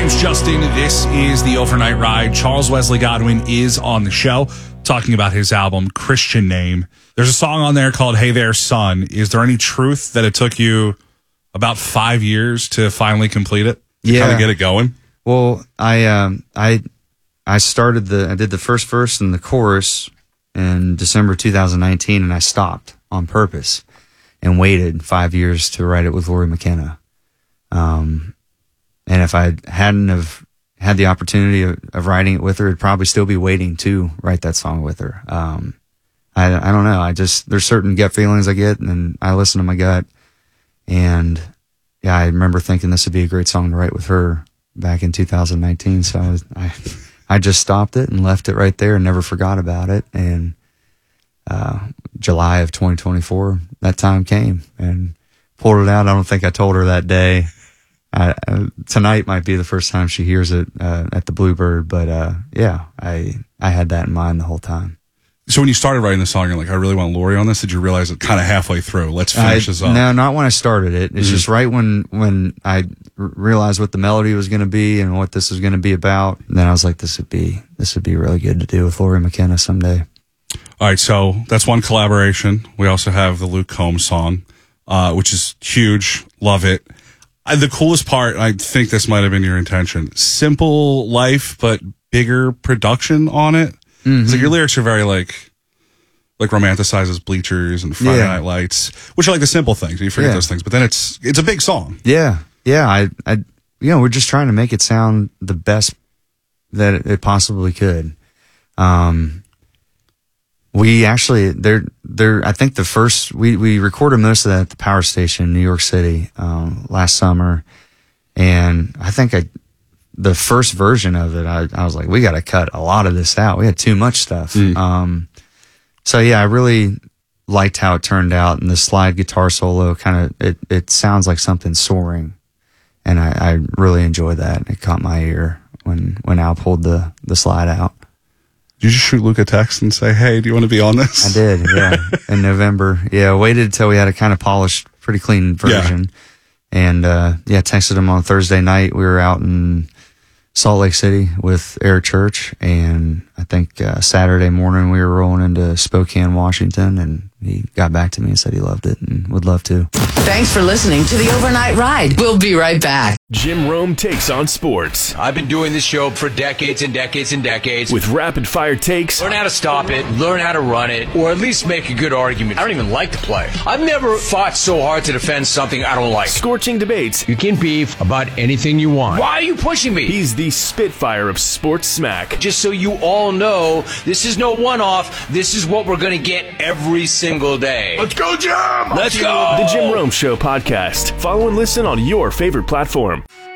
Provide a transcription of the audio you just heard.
name's Justin. This is the Overnight Ride. Charles Wesley Godwin is on the show talking about his album, Christian Name. There's a song on there called Hey There, Son. Is there any truth that it took you about 5 years to finally complete it? To kind of get it going? Well, I did the first verse and the chorus in December 2019, and I stopped on purpose and waited 5 years to write it with Lori McKenna. And if I hadn't have had the opportunity of writing it with her, I'd probably still be waiting to write that song with her. I don't know. There's certain gut feelings I get, and I listen to my gut. And yeah, I remember thinking this would be a great song to write with her back in 2019. So I just stopped it and left it right there and never forgot about it. And July of 2024, that time came and pulled it out. I don't think I told her that day. Tonight might be the first time she hears it at the Bluebird, but yeah, I had that in mind the whole time. So when you started writing the song, you're like, I really want Lori on this. Did you realize it kind of halfway through? Let's finish this up. No, not when I started it. It's just right when I realized what the melody was going to be and what this was going to be about. And then I was like, this would be really good to do with Lori McKenna someday. All right, so that's one collaboration. We also have the Luke Combs song, which is huge. Love it. The coolest part, I think this might have been your intention, simple life, but bigger production on it. Mm-hmm. So your lyrics are very like romanticizes Bleachers and Friday Night Lights, which are like the simple things. You forget those things, but then it's a big song. Yeah. We're just trying to make it sound the best that it possibly could. We actually, I think we recorded most of that at the Power Station in New York City, last summer. And I think the first version of it, I was like, we got to cut a lot of this out. We had too much stuff. So yeah, I really liked how it turned out. And the slide guitar solo it sounds like something soaring. And I really enjoyed that. It caught my ear when Al pulled the slide out. Did you just shoot Luke a text and say, hey, do you want to be on this? I did, yeah, in November. Yeah, waited until we had a kind of polished, pretty clean version. Yeah. And, texted him on Thursday night. We were out in Salt Lake City with Eric Church, and I think Saturday morning we were rolling into Spokane, Washington, and he got back to me and said he loved it and would love to. Thanks for listening to the Overnight Ride. We'll be right back. Jim Rome takes on sports. I've been doing this show for decades and decades and decades. With rapid-fire takes. Learn how to stop it, learn how to run it, or at least make a good argument. I don't even like the play. I've never fought so hard to defend something I don't like. Scorching debates. You can beef about anything you want. Why are you pushing me? He's the Spitfire of sports smack. Just so you all know, this is no one-off. This is what we're going to get every single day. Let's go, Jim! Let's go! The Jim Rome Show podcast. Follow and listen on your favorite platform.